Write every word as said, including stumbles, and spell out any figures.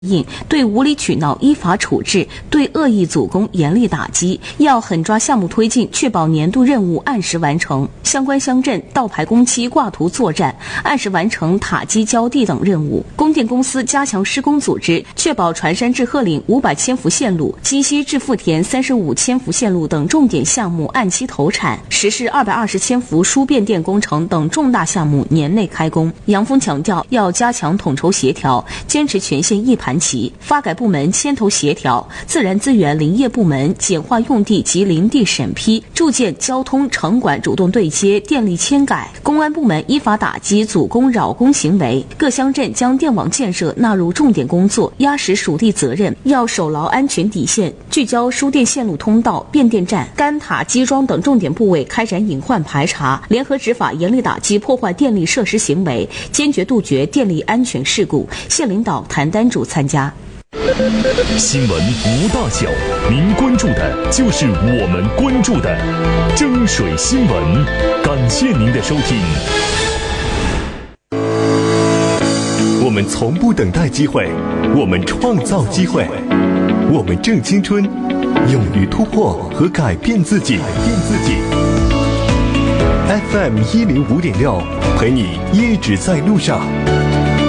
应，对无理取闹依法处置，对恶意阻工严厉打击，要狠抓项目推进，确保年度任务按时完成。相关乡镇倒排工期挂图作战，按时完成塔基浇地等任务。供电公司加强施工组织，确保船山至鹤岭五百千伏线路、鸡西至富田三十五千伏线路等重点项目按期投产，实施二百二十千伏输变电工程等重大项目年内开工。杨峰强调，要加强统筹协调，坚持全线一盘棋，发改部门牵头协调，自然资源林业部门简化用地及林地审批，铸建交通城管主动对接电力迁改，公安部门依法打击阻工扰工行为。各乡镇将电网建设纳入重点工作，压实属地责任，要守牢安全底线，聚焦输电线路通道、变电站、干塔基桩等重点部位开展隐患排查，联合执法，严厉打击破坏电力设施行为，坚决杜绝电力安全事故。县领导谭丹主参加。 新闻无大小，您关注的就是我们关注的蒸水新闻。感谢您的收听。我们从不等待机会，我们创造机会，我们正青春，勇于突破和改变自己。改变自己。F M 一零五点六，陪你一直在路上。